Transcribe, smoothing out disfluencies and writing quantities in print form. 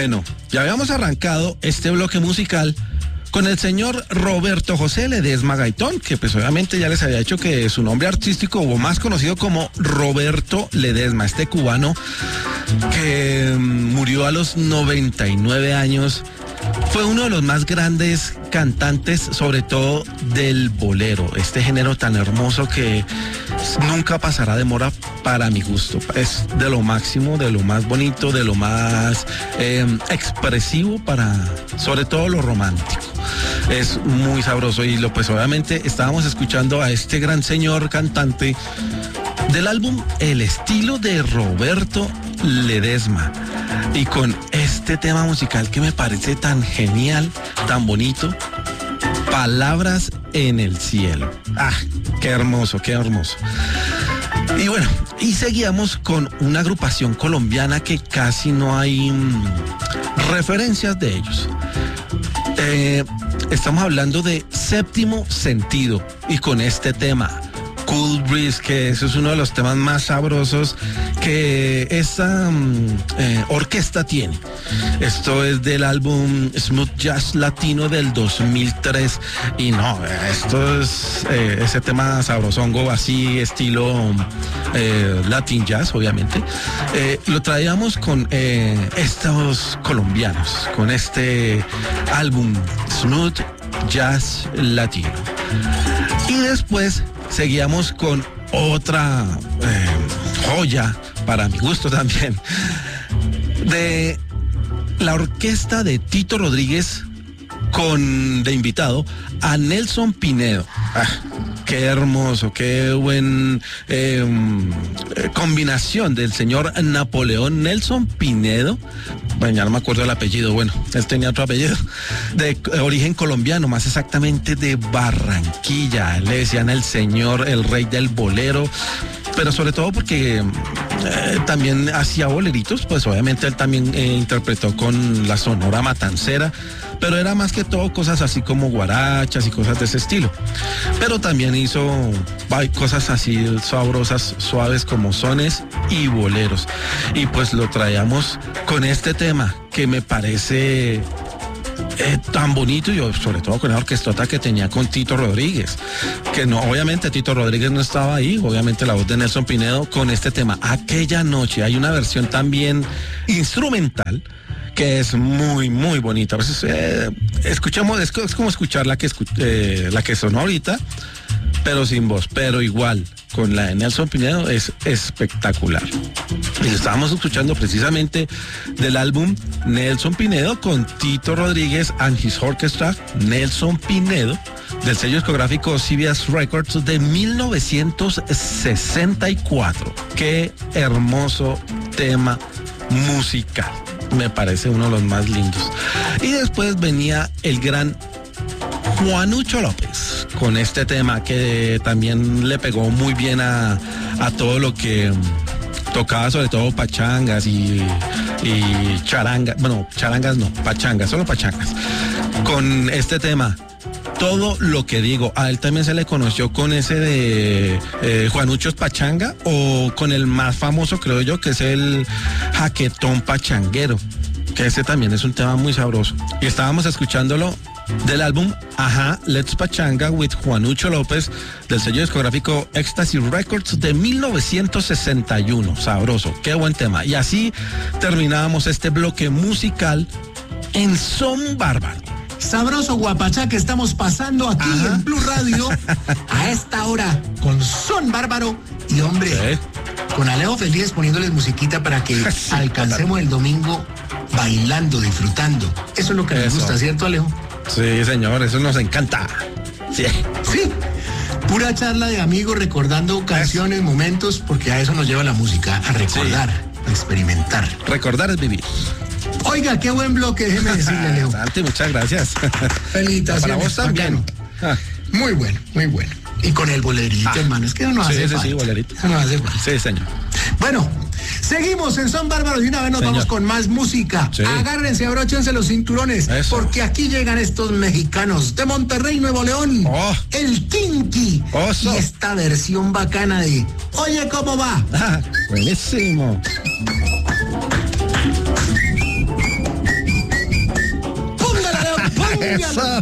Bueno, ya habíamos arrancado este bloque musical con el señor Roberto José Ledesma Gaitón, que pues obviamente ya les había dicho que su nombre artístico, o más conocido como Roberto Ledesma, este cubano que murió a los 99 años, fue uno de los más grandes cantantes, sobre todo del bolero, este género tan hermoso que nunca pasará de moda para mi gusto. Es de lo máximo, de lo más bonito, de lo más expresivo para, sobre todo, lo romántico. Es muy sabroso y pues obviamente estábamos escuchando a este gran señor cantante del álbum El estilo de Roberto Ledesma, y con este tema musical que me parece tan genial, tan bonito, Palabras en el cielo. Ah, qué hermoso, qué hermoso. Y bueno, y seguíamos con una agrupación colombiana que casi no hay referencias de ellos. Estamos hablando de Séptimo Sentido, y con este tema Cool Breeze, que eso es uno de los temas más sabrosos que esta orquesta tiene. Esto es del álbum Smooth Jazz Latino del 2003, y no, esto es ese tema sabrosongo, así estilo Latin Jazz, obviamente. Lo traíamos con estos colombianos, con este álbum Smooth Jazz Latino. Y después seguíamos con otra joya, para mi gusto también, de la orquesta de Tito Rodríguez, con de invitado a Nelson Pinedo. Ah, qué hermoso, qué buen combinación del señor Napoleón Nelson Pinedo. Bueno, ya no me acuerdo el apellido, bueno, él tenía otro apellido, de origen colombiano, más exactamente de Barranquilla. Le decían el señor, el rey del bolero, pero sobre todo porque también hacía boleritos, pues obviamente él también interpretó con la Sonora Matancera, pero era más que todo cosas así como guarachas y cosas de ese estilo. Pero también hizo cosas así sabrosas, suaves, como sones y boleros. Y pues lo traíamos con este tema que me parece tan bonito, y sobre todo con la orquestota que tenía con Tito Rodríguez, que no, obviamente Tito Rodríguez no estaba ahí, obviamente la voz de Nelson Pinedo con este tema Aquella Noche. Hay una versión también instrumental que es muy, muy bonita. A veces escuchamos, es como escuchar la que sonó ahorita, pero sin voz, pero igual, con la de Nelson Pinedo es espectacular. Y lo estábamos escuchando precisamente del álbum Nelson Pinedo con Tito Rodríguez and His Orchestra, Nelson Pinedo, del sello discográfico CBS Records de 1964. Qué hermoso tema musical. Me parece uno de los más lindos. Y después venía el gran Juanucho López con este tema que también le pegó muy bien a todo lo que tocaba, sobre todo pachangas y charangas. Bueno, charangas no, pachangas, solo pachangas. Con este tema, Todo lo que digo. A él también se le conoció con ese de Juanuchos Pachanga, o con el más famoso, creo yo, que es el Jaquetón Pachanguero, que ese también es un tema muy sabroso. Y estábamos escuchándolo del álbum Ajá, Let's Pachanga with Juanucho López, del sello discográfico Ecstasy Records de 1961. Sabroso, qué buen tema. Y así terminábamos este bloque musical en Son Bárbaro. Sabroso guapachá que estamos pasando aquí en Blue Radio a esta hora con Son Bárbaro y, hombre, ¿sí?, con Alejo Feliz poniéndoles musiquita para que alcancemos el domingo bailando, disfrutando. Eso es lo que nos gusta, ¿cierto, Alejo? Sí, señor, eso nos encanta. Sí. Sí. Pura charla de amigos, recordando canciones, momentos, porque a eso nos lleva la música, a recordar, a experimentar. Recordar es vivir. Oiga, qué buen bloque, déjeme decirle, Leo. Santi, muchas gracias. Felicitaciones. Para vos también. Muy bueno, muy bueno. Y con el bolerito, hermano, es que no nos hace falta. Sí, bolerito. No nos hace falta. Sí, señor. Bueno, seguimos en Son Bárbaros y una vez nos vamos con más música. Sí. Agárrense, abróchense los cinturones, porque aquí llegan estos mexicanos de Monterrey, Nuevo León. El Kinky. Y esta versión bacana de Oye, ¿cómo va? Buenísimo. cumbia. Eso.